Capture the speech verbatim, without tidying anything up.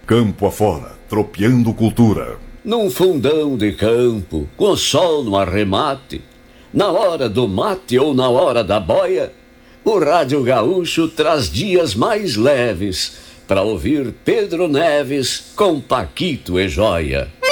Campo afora, tropeando cultura. Num fundão de campo, com o sol no arremate, na hora do mate ou na hora da boia, o Rádio Gaúcho traz dias mais leves para ouvir Pedro Neves com Paquito e Joia.